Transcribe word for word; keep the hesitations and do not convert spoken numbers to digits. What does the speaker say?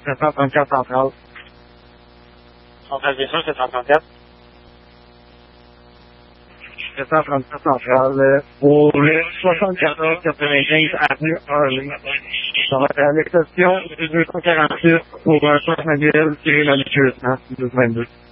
sept cent trente-quatre centrale. Centrale Vision, sept cent trente-quatre. sept cent trente-quatre centrale, euh, pour le soixante-quatorze quatre-vingt-quinze avenue Harley. Ça va être à l'exception du deux cent quarante-six pour un poste manuel tiré malicieusement, douze vingt-deux.